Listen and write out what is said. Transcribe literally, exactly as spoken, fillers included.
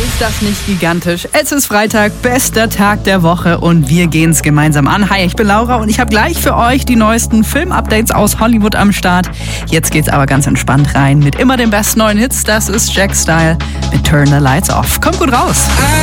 Ist das nicht gigantisch? Es ist Freitag, bester Tag der Woche und wir gehen es gemeinsam an. Hi, ich bin Laura und ich habe gleich für euch die neuesten Film-Updates aus Hollywood am Start. Jetzt geht's aber ganz entspannt rein mit immer den besten neuen Hits. Das ist Jack Style mit Turn the Lights Off. Kommt gut raus!